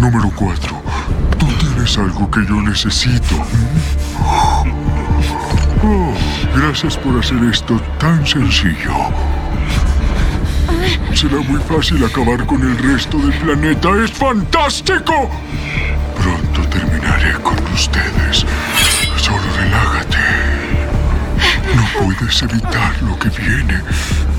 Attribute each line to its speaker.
Speaker 1: Número 4. Tú tienes algo que yo necesito. Oh, gracias por hacer esto tan sencillo. Será muy fácil acabar con el resto del planeta. ¡Es fantástico! Pronto terminaré con ustedes. Solo relájate. No puedes evitar lo que viene.